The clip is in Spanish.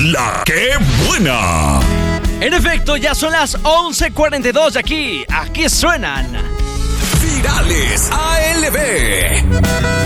La que buena. En efecto, ya son las 11:42 de aquí. Aquí suenan Virales ALB.